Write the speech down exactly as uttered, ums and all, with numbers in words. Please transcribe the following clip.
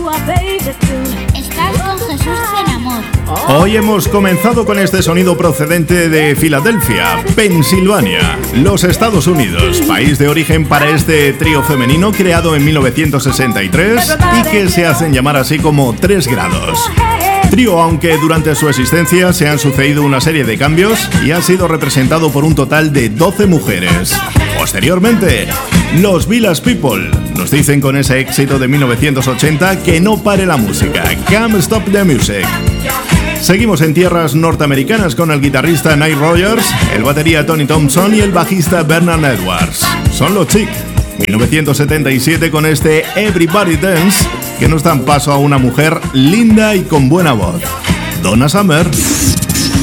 Estás con Jesús Zenamor. Hoy hemos comenzado con este sonido procedente de Filadelfia, Pensilvania, los Estados Unidos, país de origen para este trío femenino creado en mil novecientos sesenta y tres y que se hacen llamar así como Tres Grados. Trío, aunque durante su existencia se han sucedido una serie de cambios y ha sido representado por un total de doce mujeres. Posteriormente, los Village People nos dicen con ese éxito de mil novecientos ochenta que no pare la música, Can't Stop the Music. Seguimos en tierras norteamericanas con el guitarrista Nile Rodgers, el batería Tony Thompson y el bajista Bernard Edwards. Son los Chic. mil novecientos setenta y siete con este Everybody Dance, que nos dan paso a una mujer linda y con buena voz, Donna Summer.